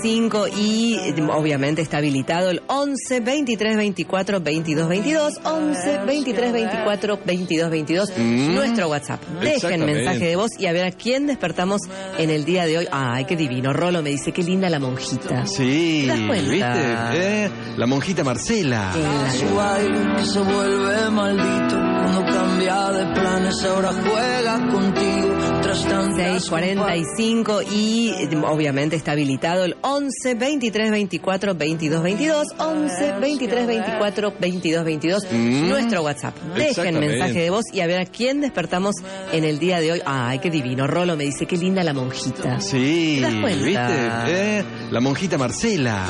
6:45 y obviamente está habilitado el 11 23 24 22 22, 11 23 24 22 22, nuestro WhatsApp. Dejen mensaje de voz y a ver a quién despertamos en el día de hoy. Ay, qué divino. Rolo me dice, qué linda la monjita. Sí, ¿te das cuenta? ¿viste? La monjita Marcela. Su baile que se vuelve maldito cuando cambia de planes, ahora juega contigo. 6:45 y obviamente está habilitado el 11 23 24 22 22, 11 23 24 22 22, nuestro WhatsApp. Dejen mensaje de voz y a ver a quién despertamos en el día de hoy. Ay, qué divino. Rolo me dice, qué linda la monjita. Sí, ¿te das cuenta? ¿viste? La monjita Marcela.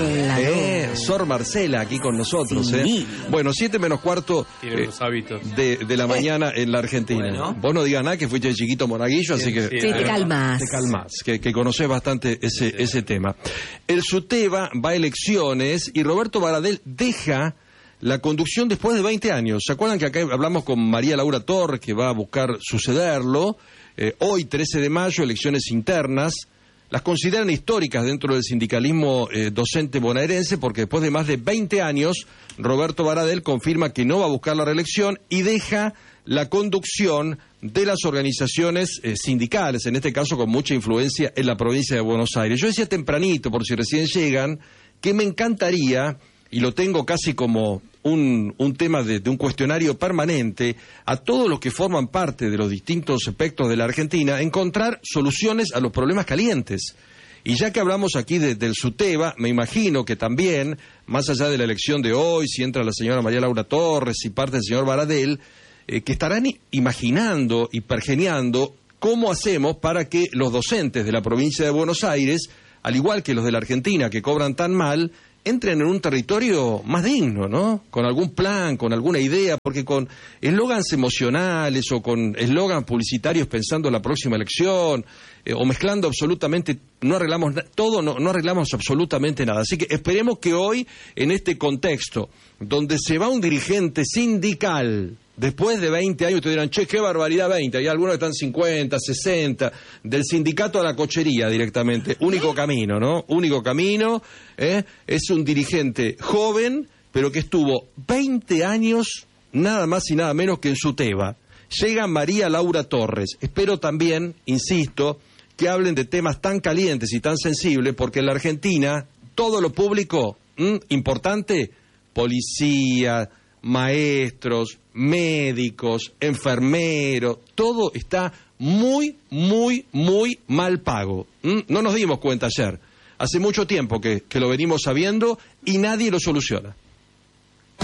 Sor Marcela aquí con nosotros. Sí. Bueno, 7:15 Tiene los hábitos de la mañana en la Argentina. Bueno. Vos no digas nada, que fuiste de chiquito monaguillo, así que... Sí, te calmas. Te calmas, que conocés bastante ese tema. El SUTEBA va a elecciones y Roberto Baradel deja la conducción después de 20 años. ¿Se acuerdan que acá hablamos con María Laura Torres, que va a buscar sucederlo? Hoy, 13 de mayo, elecciones internas. Las consideran históricas dentro del sindicalismo docente bonaerense porque después de más de 20 años, Roberto Baradel confirma que no va a buscar la reelección y deja la conducción de las organizaciones sindicales, en este caso con mucha influencia en la provincia de Buenos Aires. Yo decía tempranito, por si recién llegan, que me encantaría, y lo tengo casi como un tema de un cuestionario permanente, a todos los que forman parte de los distintos aspectos de la Argentina, encontrar soluciones a los problemas calientes. Y ya que hablamos aquí del SUTEBA, me imagino que también, más allá de la elección de hoy, si entra la señora María Laura Torres, si parte el señor Baradel, que estarán imaginando y pergeñando cómo hacemos para que los docentes de la provincia de Buenos Aires, al igual que los de la Argentina que cobran tan mal, entren en un territorio más digno, ¿no? Con algún plan, con alguna idea, porque con eslogans emocionales o con eslogans publicitarios pensando en la próxima elección, o mezclando absolutamente, no arreglamos todo, no arreglamos absolutamente nada. Así que esperemos que hoy, en este contexto, donde se va un dirigente sindical, después de 20 años, ustedes dirán, che, qué barbaridad 20, hay algunos que están 50, 60, del sindicato a la cochería directamente, único camino, ¿no? Único camino, es un dirigente joven, pero que estuvo 20 años, nada más y nada menos que en SUTEBA. Llega María Laura Torres, espero también, insisto, que hablen de temas tan calientes y tan sensibles, porque en la Argentina, todo lo público, importante, policía, maestros, médicos, enfermeros, todo está muy, muy, muy mal pago. No nos dimos cuenta ayer. Hace mucho tiempo que lo venimos sabiendo y nadie lo soluciona.